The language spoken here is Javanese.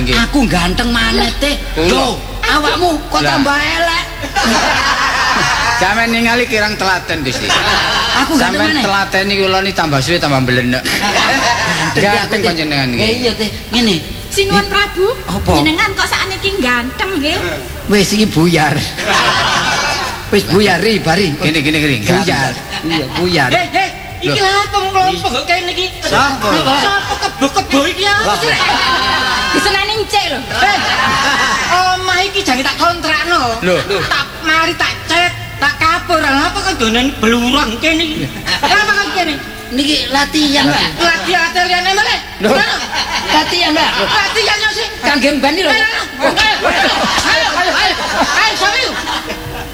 Aku ganteng maneh teh. Lho, awakmu kok tambah elek. Sampeyan ningali kirang telaten Gusti. Aku ganteng maneh. Sampeyan telateni kula ni tambah suwe tambah mblenek. Ganteng panjenengan iki. Iya teh, ngene. Sinuwun Prabu, Apa? jenengan kok sakniki ganteng nggih. Wis iki buyar. Wis buyar bari. Gini. Buyar. Iya, buyar. Iki lha kelompok kok kene iki. Sapa? Sapa kebo-kebo iki apa sih? Diseneni cek lho. Omah iki jange tak kontrakno. Lho. Tak mari tak cet, tak kapur. Apa kan donen blurang kene iki. Apa kan kene? Niki latihan, Mbak. Latihan emang. Latihan, Mbak. Latihan sih. Kangge mbani lho. Ayo, sampe.